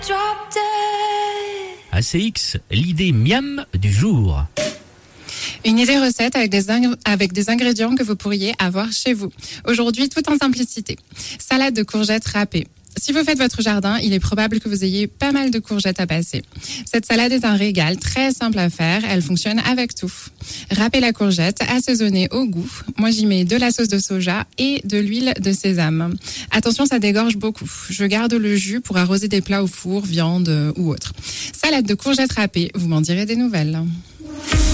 ACX, l'idée miam du jour. Une idée recette avec des ingrédients que vous pourriez avoir chez vous. Aujourd'hui, tout en simplicité. Salade de courgettes râpées. Si vous faites votre jardin, il est probable que vous ayez pas mal de courgettes à passer. Cette salade est un régal, très simple à faire. Elle fonctionne avec tout. Râpez la courgette, assaisonnez au goût. Moi, j'y mets de la sauce de soja et de l'huile de sésame. Attention, ça dégorge beaucoup. Je garde le jus pour arroser des plats au four, viande ou autre. Salade de courgettes râpées, vous m'en direz des nouvelles.